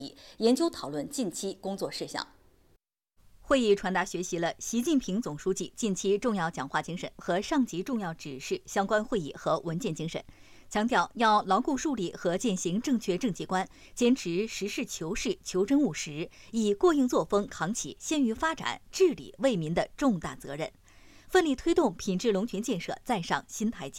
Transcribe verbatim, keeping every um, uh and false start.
研究讨论近期工作事项。 会议传达学习了习近平总书记近期重要讲话精神和上级重要指示相关会议和文件精神，强调要牢固树立和践行正确政绩观，坚持实事求是、求真务实，以过硬作风扛起县域发展、治理为民的重大责任，奋力推动品质龙泉建设再上新台阶。